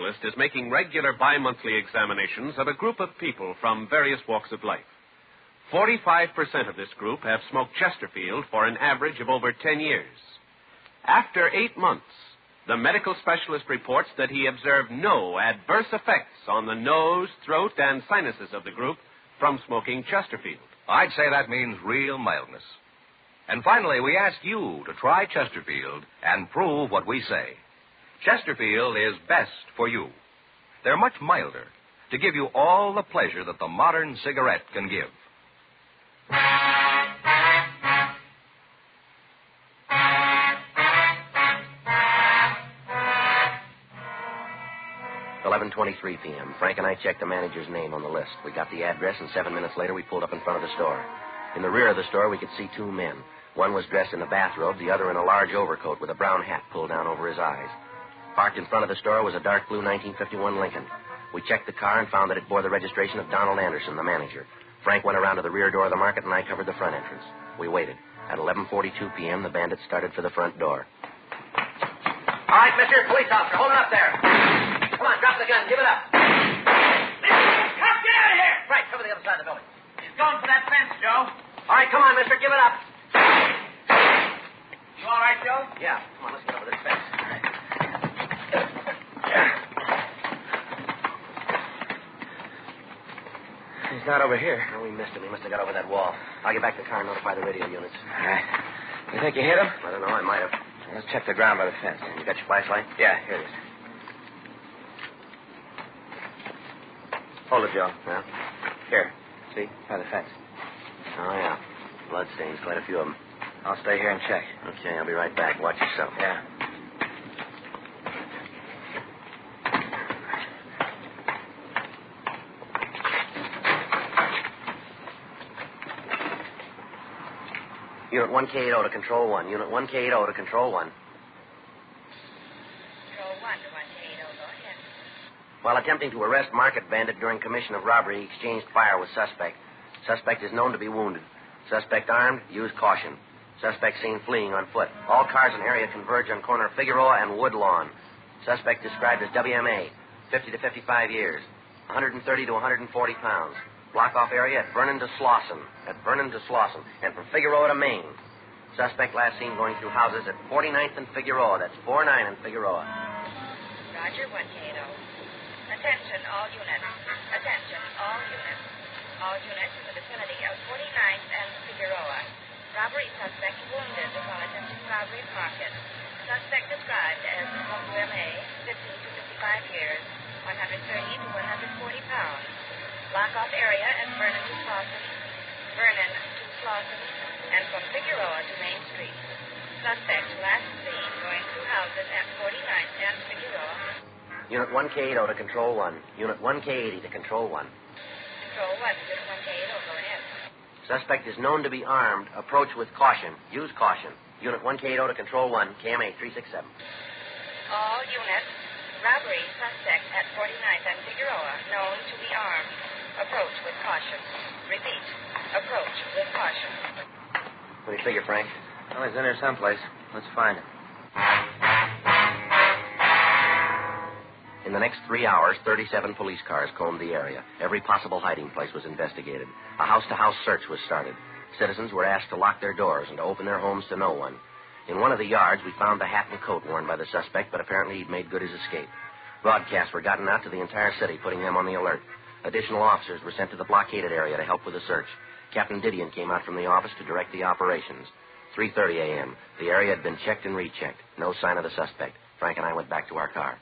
specialist is making regular bi-monthly examinations of a group of people from various walks of life. 45% of this group have smoked Chesterfield for an average of over 10 years. After 8 months, the medical specialist reports that he observed no adverse effects on the nose, throat, and sinuses of the group from smoking Chesterfield. I'd say that means real mildness. And finally, we ask you to try Chesterfield and prove what we say. Chesterfield is best for you. They're much milder to give you all the pleasure that the modern cigarette can give. 11:23 p.m. Frank and I checked the manager's name on the list. We got the address, and 7 minutes later, we pulled up in front of the store. In the rear of the store, we could see 2 men. One was dressed in a bathrobe, the other in a large overcoat with a brown hat pulled down over his eyes. Parked in front of the store was a dark blue 1951 Lincoln. We checked the car and found that it bore the registration of Donald Anderson, the manager. Frank went around to the rear door of the market, and I covered the front entrance. We waited. At 11:42 p.m., the bandits started for the front door. All right, mister, police officer, hold it up there. Come on, drop the gun, give it up. Cop, get out of here! Right, cover the other side of the building. He's going for that fence, Joe. All right, come on, mister, give it up. You all right, Joe? Yeah, come on, let's get over this fence. He's not over here. No, we missed him. He must have got over that wall. I'll get back to the car and notify the radio units. All right. You think you hit him? I don't know. I might have. Let's check the ground by the fence. You got your flashlight? Yeah, here it is. Hold it, Joe. Yeah? Here. See? By the fence. Oh, yeah. Blood stains. Quite a few of them. I'll stay here and check. Okay, I'll be right back. Watch yourself. Yeah. Unit 1K80 to Control 1. Unit 1K80 to Control 1. Control 1 to 1K80, go ahead. While attempting to arrest market bandit during commission of robbery, he exchanged fire with suspect. Suspect is known to be wounded. Suspect armed, use caution. Suspect seen fleeing on foot. All cars in area converge on corner Figueroa and Woodlawn. Suspect described as WMA, 50 to 55 years, 130 to 140 pounds. Block-off area at Vernon to Slauson. And from Figueroa to Maine. Suspect last seen going through houses at 49th and Figueroa. That's 49 and Figueroa. Roger, 1K80. Attention, all units. Attention, all units. All units in the vicinity of 49th and Figueroa. Robbery suspect wounded while attempting robbery at market. Suspect described as WMA, 50 to 55 years, 130 to 140 pounds. Block-off area at Vernon to Slauson, and from Figueroa to Main Street. Suspect last seen going through houses at 49th and Figueroa. Unit 1K80 to Control 1. Unit 1K80 to Control 1. Control 1 to Unit 1K80, go ahead. Suspect is known to be armed. Approach with caution. Use caution. Unit 1K80 to Control 1, KMA 367. All units. Robbery suspect at 49th and Figueroa, known to be armed. Approach with caution. Repeat. Approach with caution. What do you figure, Frank? Well, he's in here someplace. Let's find him. In the next 3 hours, 37 police cars combed the area. Every possible hiding place was investigated. A house-to-house search was started. Citizens were asked to lock their doors and to open their homes to no one. In one of the yards, we found the hat and coat worn by the suspect, but apparently he'd made good his escape. Broadcasts were gotten out to the entire city, putting them on the alert. Additional officers were sent to the blockaded area to help with the search. Captain Didion came out from the office to direct the operations. 3:30 a.m. The area had been checked and rechecked. No sign of the suspect. Frank and I went back to our car.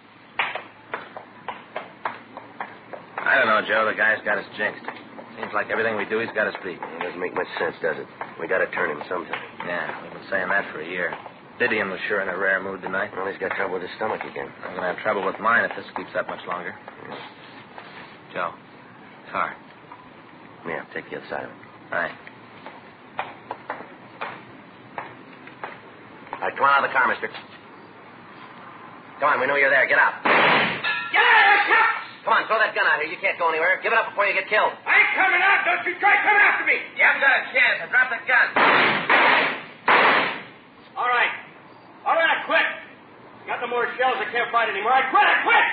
I don't know, Joe. The guy's got us jinxed. Seems like everything we do, he's got us beat. It doesn't make much sense, does it? We got to turn him sometime. Yeah, we've been saying that for a year. Didion was sure in a rare mood tonight. Well, he's got trouble with his stomach again. I'm going to have trouble with mine if this keeps up much longer. Yeah. Joe, car. Yeah, take the other side of it. All right. All right, come on out of the car, mister. Come on, we know you're there. Get out. Get out of here, cop! Come on, throw that gun out here. You can't go anywhere. Give it up before you get killed. I ain't coming out. Don't you try coming after me. You haven't got a chance. I dropped the gun. All right, I quit. Got no more shells. I can't fight anymore. I quit.